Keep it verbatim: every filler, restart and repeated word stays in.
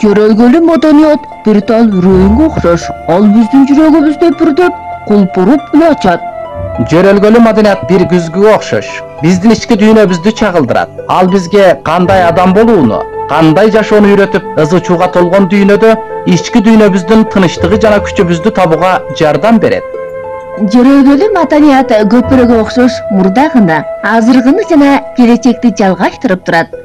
Körөлгөлүү маданият бир тал рөйүнгө окшош. Ал биздин жүрөгүбүздө пүрдөп, кулпуруп үн ачат. Жөрөлгөлүү маданият бир күзгүгө окшош. Биздин ички дүйнөбүздү чагылдырат. Ал бизге кандай адам болууну, кандай жашоону үйрөтүп, ызы чууга толгон дүйнөдө ички дүйнөбүздүн тынычтыгы жана күчүбүздү табууга жардам берет. Жөрөлгөлүү маданият көпүрөгө окшош мурдагыны, азыркыны жана келечекти жалгаштырып турат.